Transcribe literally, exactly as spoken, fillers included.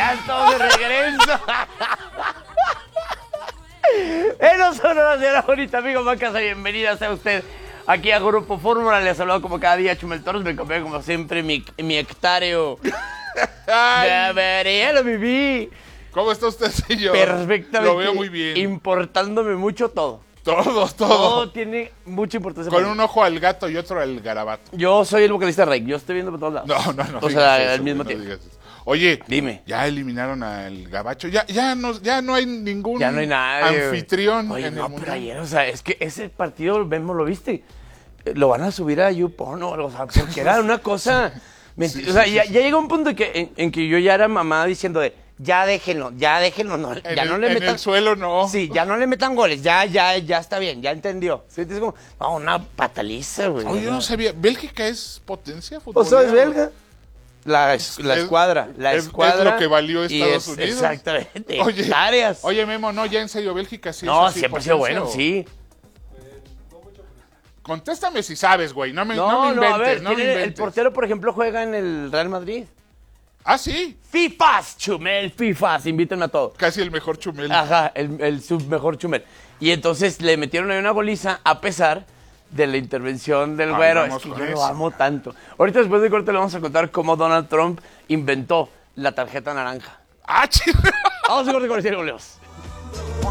Ya estamos de regreso. En los horas de la bonita, amigo Macasa, bienvenida sea usted aquí a Grupo Fórmula. Les saludo como cada día Chumel Torres, me acompaña como siempre mi, mi hectáreo. Ay, Ya lo viví. ¿cómo está usted, señor? Perfectamente. Lo veo muy bien. Importándome mucho todo. Todo, todo. Todo tiene mucha importancia. Con para mí. un ojo al gato y otro al garabato. Yo soy el vocalista de Rey, yo estoy viendo por todos lados. No, no, no. O digas sea, eso, al mismo güey, no tiempo. digas eso. Oye, Dime. ya eliminaron al gabacho. Ya, ya, no, ya no hay ningún Ya no hay nadie. anfitrión Oye, en no, el pero mundial. ayer, o sea, es que ese partido, Memo, ¿lo viste? Eh, Lo van a subir a YouPorn o algo, o sea, porque era una cosa... menti- Sí, o sea, sí, ya, sí, ya llegó un punto en que, en, en que yo ya era mamá diciendo de, ya déjenlo, ya déjenlo, no, En, ya el, no le en metan... el suelo no. Sí, ya no le metan goles, ya, ya, ya está bien, ya entendió. Sí, es como, no, una pataliza, güey. Oye, yo no sabía. ¿Bélgica es potencia O futbolera? sea, es belga. La, es- la Es- escuadra, la es- es escuadra. lo que valió y Estados es- Unidos. Exactamente. Oye, hectáreas. oye, Memo, no, ya en serio, Bélgica sí no, es así siempre ha sido potencia, bueno, ¿o? sí. Contéstame si sabes, güey. No me, no, No, me no, inventes, a ver, no me tiene- el inventes. portero, por ejemplo, juega en el Real Madrid. Ah, sí. FIFAs, Chumel, FIFAs, invítenme a todos. Casi el mejor Chumel. Ajá, el, el sub mejor Chumel. Y entonces le metieron ahí una goliza a pesar de la intervención del Ay, güero. vamos Es que con yo lo eso. amo tanto. Ahorita después de corte le vamos a contar cómo Donald Trump inventó la tarjeta naranja. Ah, chido. Vamos a corte comercial, volvemos.